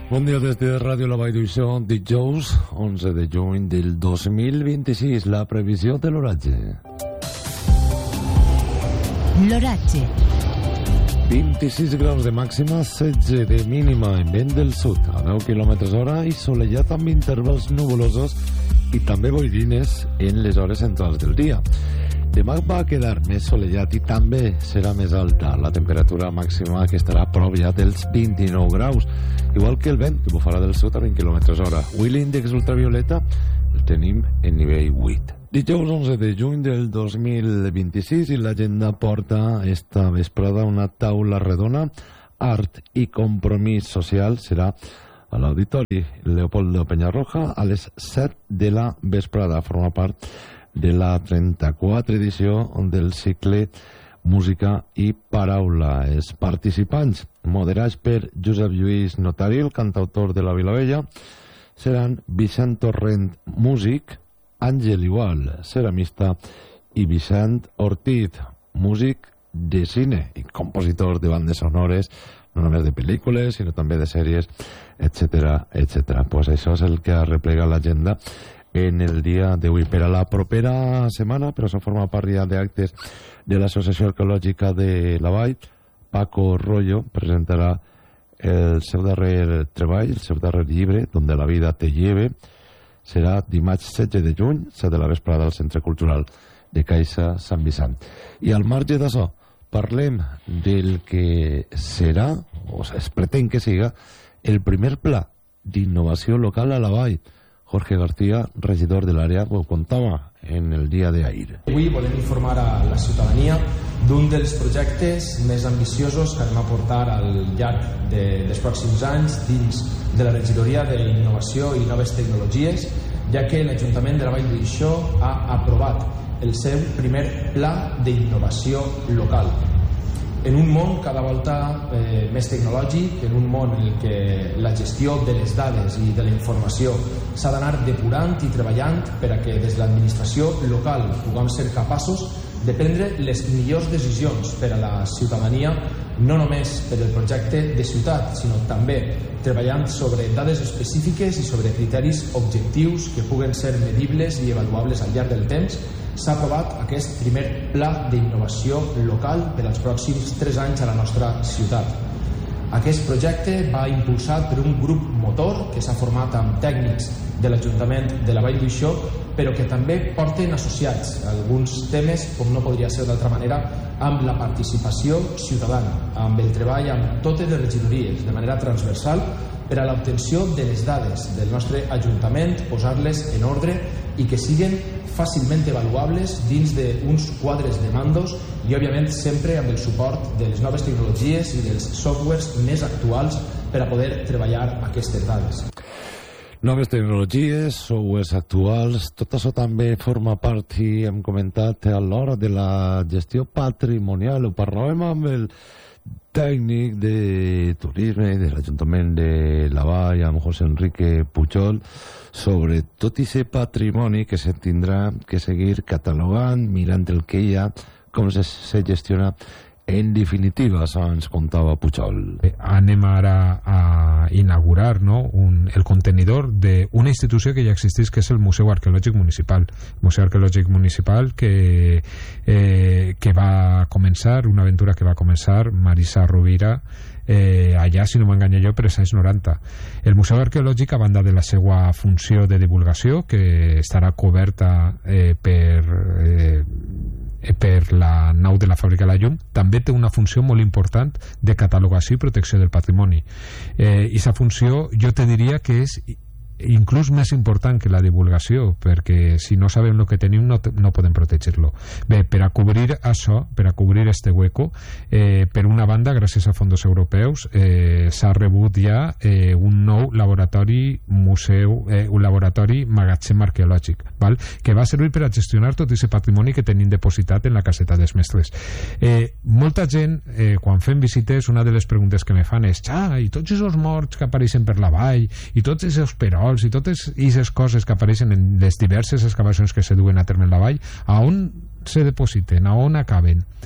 Bon dia des de Ràdio La Vall d'Uixó, dijous 11 de juny del 2026, la previsió de l'oratge. L'oratge. 26 graus de màxima, 16 de mínima en vent del sud, a 9 km/h i solellat amb intervals nuvolosos i també boirines en les hores centrals del dia. Demà va quedar més solellat i també serà més alta la temperatura màxima, que estarà a prop ja dels 29 graus, igual que el vent, que bufarà del sud a 20 km/h. Avui l'índex ultravioleta el tenim en nivell 8. Dijous 11 de juny del 2026 i l'agenda porta esta vesprada una taula redona, art i compromís social. Serà a l'Auditori Leopoldo Peñarroja a les 7 de la vesprada. Forma part de la 34 edició del cicle Música i Paraula. Els participants, moderats per Josep Lluís Notari, el cantautor de la Vilavella, seran Vicent Torrent, músic, Àngel Igual, ceramista, i Vicent Ortiz, músic de cine i compositor de bandes sonores, no només de pel·lícules, sinó també de sèries, etc. Pues això és el que ha replegat l'agenda en el dia d'avui. Per a la propera setmana, però això forma part ja d'actes de l'Associació Arqueològica de la Vall, Paco Rollo presentarà el seu darrer treball, el seu darrer llibre, Donde la vida te lleve. Serà dimarts 16 de juny, 7 de la vesprada, al Centre Cultural de Caixa Sant Vicent. I al marge d'això, parlem del que serà, o es pretén que siga, el primer pla d'innovació local a la Vall. Jorge García, regidor de l'àrea, ho contava en el dia d'ahir. Avui volem informar a la ciutadania d'un dels projectes més ambiciosos que anem a portar al llarg dels pròxims anys dins de la regidoria d'Innovació i Noves Tecnologies, ja que l'Ajuntament de la Vall d'Uixó ha aprovat el seu primer pla d'innovació local. En un món cada volta més tecnològic, en un món en què la gestió de les dades i de la informació s'ha d'anar depurant i treballant per a que des de l'administració local puguem ser capaços de prendre les millors decisions per a la ciutadania, no només per el projecte de ciutat, sinó també treballant sobre dades específiques i sobre criteris objectius que puguen ser medibles i avaluables al llarg del temps. S'ha aprovat aquest primer pla d'innovació local per als pròxims 3 anys a la nostra ciutat. Aquest projecte va impulsat per un grup motor que s'ha format amb tècnics de l'Ajuntament de la Vall d'Uixó, però que també porten associats alguns temes, com no podria ser d'altra manera, amb la participació ciutadana, amb el treball amb totes les regidories, de manera transversal, per a l'obtenció de les dades del nostre Ajuntament, posar-les en ordre i que siguen fàcilment avaluables dins d'uns quadres de mandos i, òbviament, sempre amb el suport de les noves tecnologies i dels softwares més actuals per a poder treballar aquestes dades. Noves tecnologies, softwares actuals, tot això també forma part, i hem comentat, a l'hora de la gestió patrimonial. Ho parlàvem amb el tècnic de turisme de l'Ajuntament de la Vall, amb José Enrique Pujol, sobre tot aquest patrimoni que se tindrà que seguir catalogant, mirant el que hi ha, com se gestiona. En definitiva, això ens contava Pujol. Anem ara a inaugurar, no, el contenidor d'una institució que ja existeix, que és el Museu Arqueològic Municipal. Museu Arqueològic Municipal que va començar, una aventura que va començar Marisa Rovira allà, si no m'enganya jo, per els anys 90. El Museu Arqueològic, a banda de la seva funció de divulgació, que estarà coberta per la nau de la Fàbrica de la Llum, també té una funció molt important de catalogació i protecció del patrimoni. I aquesta funció jo te diria que és inclús més important que la divulgació, perquè si no sabem el que tenim no podem protegir-lo. Bé, per a cobrir això, per a cobrir este hueco, per una banda, gràcies a fons europeus, s'ha rebut ja un nou laboratori un laboratori magatzem arqueològic, val? Que va servir per a gestionar tot aquest patrimoni que tenim depositat en la caseta dels mestres. Molta gent, quan fem visites, una de les preguntes que me fan és: i tots aquests morts que apareixen per la vall, i tots aquests perols, i totes aquestes coses que apareixen en les diverses excavacions que se duen a terme en la vall, a on se depositen, a on acaben?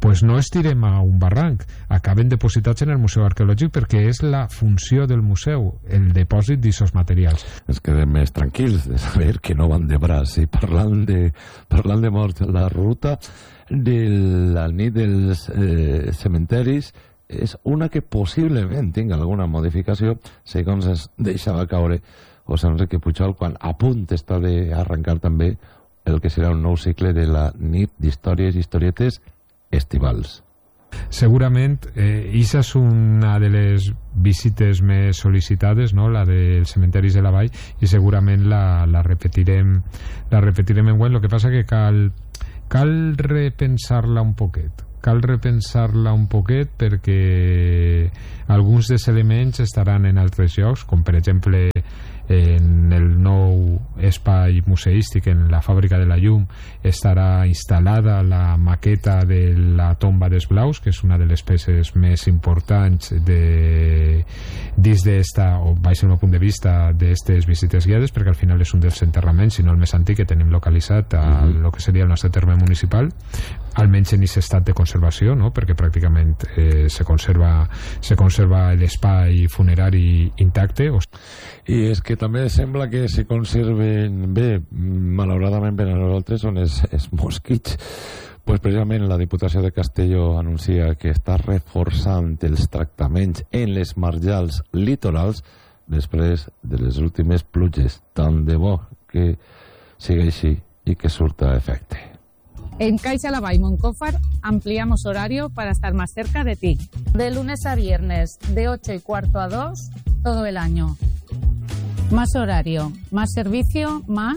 pues no es tirem a un barranc, acaben depositats en el Museu Arqueològic, perquè és la funció del museu, el depòsit d'aquests materials. Ens quedem més tranquils de saber que no van de braç. I parlant de morts, la ruta de la nit dels cementeris és una que possiblement tingui alguna modificació, segons es deixava caure José Enrique Pujol, quan a punt està d'arrencar també el que serà un nou cicle de la nit d'històries i historietes estivals. Segurament, aquesta és una de les visites més sol·licitades, no? La dels cementeris de la Vall, i segurament la repetirem enguany. El que passa que cal repensar-la un poquet. Cal repensar-la un poquet perquè alguns dels elements estaran en altres llocs, com per exemple en el nou espai museístic, en la Fàbrica de la Llum, estarà instal·lada la maqueta de la tomba dels Blaus, que és una de les peces més importants dins d'esta, o baix el meu punt de vista, d'estes visites guiades, perquè al final és un dels enterraments, si no el més antic, que tenim localitzat a el que seria el nostre terme municipal, almenys en aquest estat de conservació, no? Perquè pràcticament se conserva l'espai funerari intacte. I és que també sembla que se conserven bé, malauradament per a nosaltres, són els mosquits. Pues precisament la Diputació de Castelló anuncia que està reforçant els tractaments en les marjals litorals després de les últimes pluges. Tant de bo que sigui així i que surta efecte. En Caixa Lavall Moncófar ampliamos horario para estar más cerca de ti. De lunes a viernes, de 8:15 a 2, todo el año. Más horario, más servicio, más...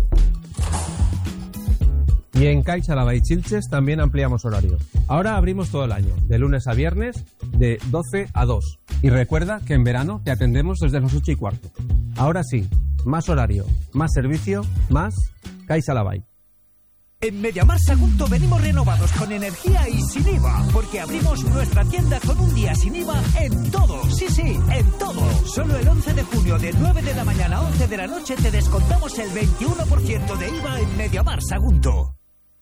Y en Caixa Lavall Xilxes también ampliamos horario. Ahora abrimos todo el año, de lunes a viernes, de 12 a 2. Y recuerda que en verano te atendemos desde las 8:15. Ahora sí, más horario, más servicio, más Caixa Lavall. En Mediamar Sagunto venimos renovados con energía y sin IVA, porque abrimos nuestra tienda con un día sin IVA en todo, sí, en todo. Solo el 11 de junio de 9 de la mañana a 11 de la noche te descontamos el 21% de IVA en Mediamar Sagunto.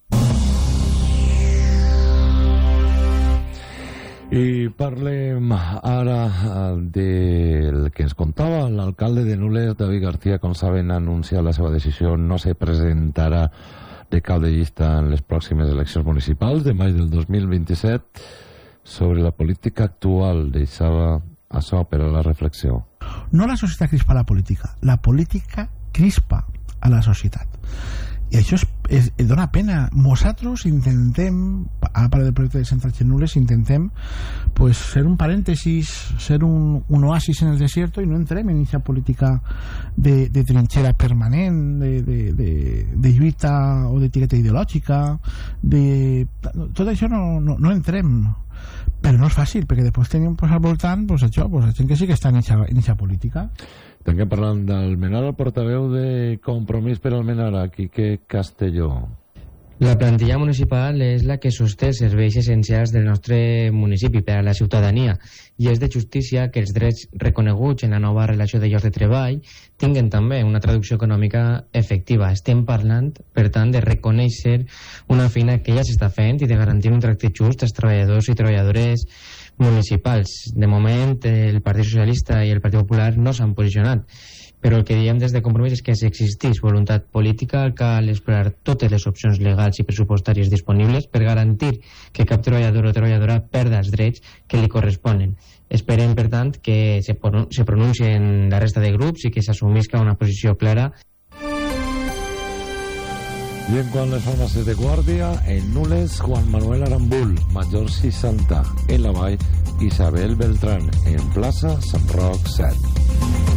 I parlem ara del que ens contava l'alcalde de Nules, David García. Com saben, ha anunciat la seva decisió, no se presentarà de cap de llista en les pròximes eleccions municipals de maig del 2027. Sobre la política actual, deixava això per a la reflexió. No la societat crispa la política crispa a la societat. I això dona pena. Nosaltres intentem, a part del projecte de Centrals Nules, intentem pues, ser un parèntesis, ser un oasis en el desierto, i no entrem en aquesta política de trinxera permanent, de lluita o d'etiqueta ideològica, tot això no entrem. Però no és fàcil, perquè després tenim al voltant això, gent que sí que està en aquesta política. Tanquem parlant d'Almenara, el portaveu de Compromís per Almenara, Quique Castelló. La plantilla municipal és la que sosté serveis essencials del nostre municipi per a la ciutadania, i és de justícia que els drets reconeguts en la nova relació de llocs de treball tinguen també una traducció econòmica efectiva. Estem parlant, per tant, de reconèixer una feina que ja s'està fent i de garantir un tracte just als treballadors i treballadores municipals. De moment, el Partit Socialista i el Partit Popular no s'han posicionat, però el que diem des de Compromís és que si existeix voluntat política cal explorar totes les opcions legals i pressupostàries disponibles per garantir que cap treballador o treballadora perda els drets que li corresponen. Esperem, per tant, que se pronuncien la resta de grups i que s'assumisca una posició clara. I en quant a les farmàcies de guàrdia, en Nules, Juan Manuel Arambul, major 60, en la Vall, Isabel Beltrán, en plaça Sant Roc 7.